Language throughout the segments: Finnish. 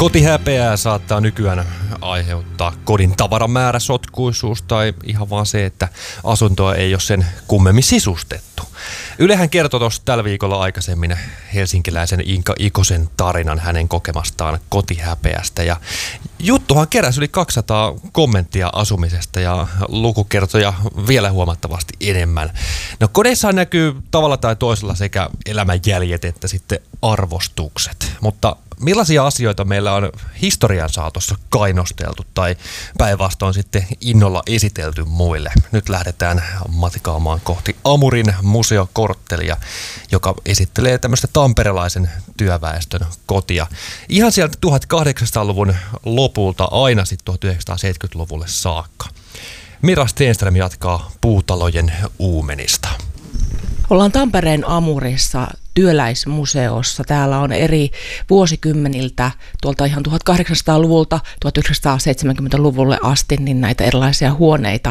Kotihäpeää saattaa nykyään aiheuttaa kodin tavaramääräsotkuisuus tai ihan vaan se, että asuntoa ei ole sen kummemmin sisustettu. Ylehän kertoi tuossa tällä viikolla aikaisemmin helsinkiläisen Inka Ikosen tarinan hänen kokemastaan kotihäpeästä. Ja juttuhan keräsi yli 200 kommenttia asumisesta ja lukukertoja vielä huomattavasti enemmän. No kodeissaan näkyy tavalla tai toisella sekä elämänjäljet että sitten arvostukset, mutta millaisia asioita meillä on historian saatossa kainosteltu tai päinvastoin sitten innolla esitelty muille? Nyt lähdetään matikaamaan kohti Amurin museokorttelia, joka esittelee tämmöistä tamperelaisen työväestön kotia. Ihan sieltä 1800-luvun lopulta aina sitten 1970-luvulle saakka. Mira Stenström jatkaa puutalojen uumenista. Ollaan Tampereen Amurissa työläismuseossa. Täällä on eri vuosikymmeniltä, tuolta ihan 1800-luvulta 1970-luvulle asti, niin näitä erilaisia huoneita.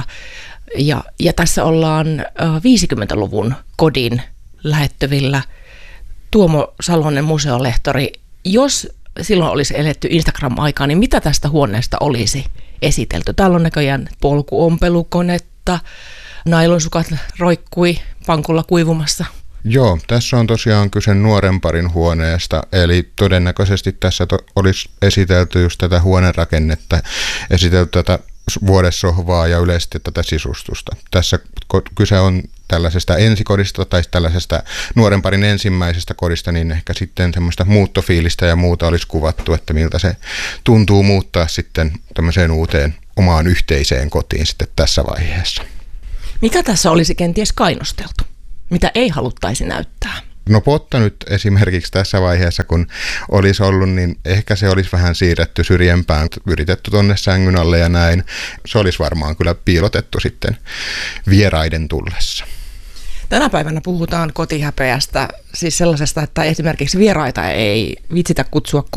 Ja tässä ollaan 50-luvun kodin lähettyvillä. Tuomo Salonen, museolehtori, jos silloin olisi eletty Instagram-aikaa, niin mitä tästä huoneesta olisi esitelty? Täällä on näköjään polkuompelukonetta, nailonsukat roikkui pankulla kuivumassa. Joo, tässä on tosiaan kyse nuoren parin huoneesta, eli todennäköisesti tässä olisi esitelty just tätä huonerakennetta, esitelty tätä vuodessohvaa ja yleisesti tätä sisustusta. Tässä kyse on tällaisesta ensikodista tai tällaisesta nuoren parin ensimmäisestä kodista, niin ehkä sitten semmoista muuttofiilistä ja muuta olisi kuvattu, että miltä se tuntuu muuttaa sitten tämmöiseen uuteen omaan yhteiseen kotiin sitten tässä vaiheessa. Mikä tässä olisi kenties kainosteltu? Mitä ei haluttaisi näyttää? No potta nyt esimerkiksi tässä vaiheessa, kun olisi ollut, niin ehkä se olisi vähän siirretty syrjempään, yritetty tonne sängyn alle ja näin. Se olisi varmaan kyllä piilotettu sitten vieraiden tullessa. Tänä päivänä puhutaan kotihäpeästä, siis sellaisesta, että esimerkiksi vieraita ei vitsitä kutsua